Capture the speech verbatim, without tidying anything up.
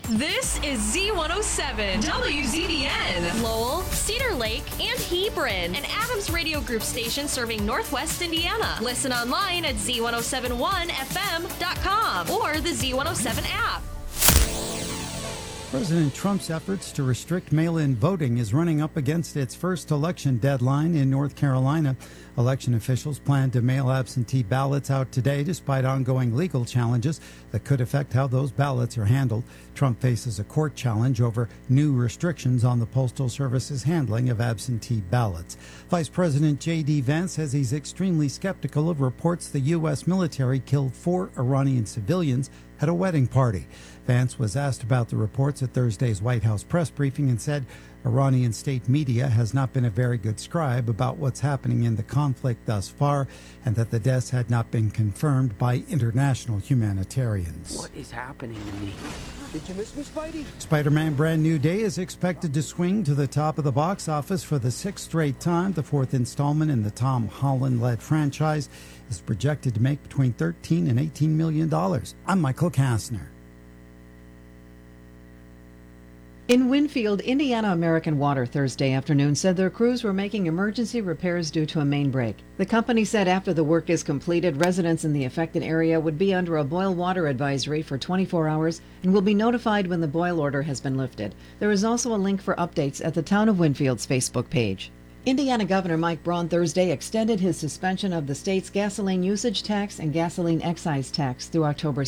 This is Z one oh seven, W Z B N. Lowell, Cedar Lake, and Hebron. An Adams Radio Group station serving Northwest Indiana. Listen online at Z ten seventy-one F M dot com or the Z one oh seven app. President Trump's efforts to restrict mail-in voting is running up against its first election deadline in North Carolina. Election officials plan to mail absentee ballots out today despite ongoing legal challenges that could affect how those ballots are handled. Trump faces a court challenge over new restrictions on the Postal Service's handling of absentee ballots. Vice President J D. Vance says he's extremely skeptical of reports the U S military killed four Iranian civilians at a wedding party. Vance was asked about the reports at Thursday's White House press briefing and said Iranian state media has not been a very good scribe about what's happening in the conflict thus far, and that the deaths had not been confirmed by international humanitarians. What is happening to me? Did you miss me, Spidey? Spider-Man Brand New Day is expected to swing to the top of the box office for the sixth straight time. The fourth installment in the Tom Holland-led franchise is projected to make between thirteen and eighteen million dollars. I'm Michael Kastner. In Winfield, Indiana American Water Thursday afternoon said their crews were making emergency repairs due to a main break. The company said after the work is completed, residents in the affected area would be under a boil water advisory for twenty-four hours and will be notified when the boil order has been lifted. There is also a link for updates at the Town of Winfield's Facebook page. Indiana Governor Mike Braun Thursday extended his suspension of the state's gasoline usage tax and gasoline excise tax through October